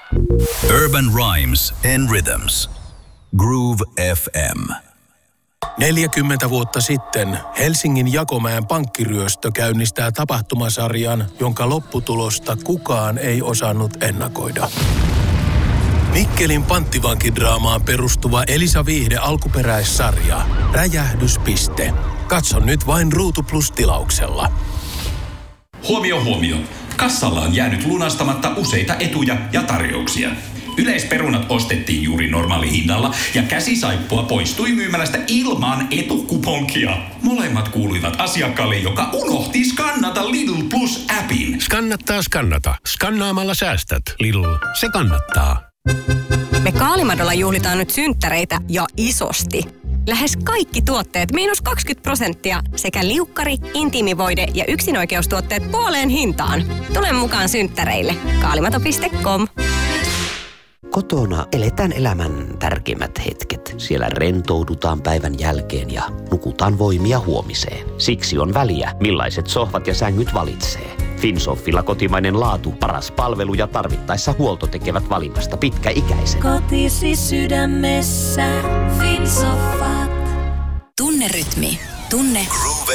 Urban Rhymes and Rhythms. Groove FM. 40 vuotta sitten Helsingin Jakomäen pankkiryöstö käynnistää tapahtumasarjan, jonka lopputulosta kukaan ei osannut ennakoida. Mikkelin panttivankidraamaan perustuva Elisa Viihde alkuperäissarja Räjähdyspiste. Katso nyt vain Ruutu Plus -tilauksella. Huomio. Kassalla on jäänyt lunastamatta useita etuja ja tarjouksia. Yleisperunat ostettiin juuri normaalihinnalla ja käsisaippua poistui myymälästä ilman etukuponkia. Molemmat kuuluivat asiakkaalle, joka unohti skannata Lidl Plus-appin. Skannata. Skannaamalla säästät. Lidl, se kannattaa. Me Kaalimadolla juhlitaan nyt synttäreitä ja isosti. Lähes kaikki tuotteet -20% sekä liukkari, intiimivoide ja yksinoikeustuotteet puoleen hintaan. Tule mukaan synttäreille. Kaalimato.com. Kotona eletään elämän tärkeimmät hetket. Siellä rentoudutaan päivän jälkeen ja nukutaan voimia huomiseen. Siksi on väliä, millaiset sohvat ja sängyt valitsee. Finsoffilla kotimainen laatu, paras palvelu ja tarvittaessa huolto tekevät valinnasta pitkäikäisen. Kotisi sydämessä, Finsoffat. Tunne rytmi. Tunne